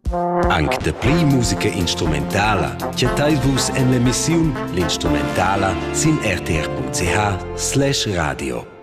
Anche da pli musica instrumentala, chatei-vus en l'emissiun L'Instrumentala sin rtr.ch/radio.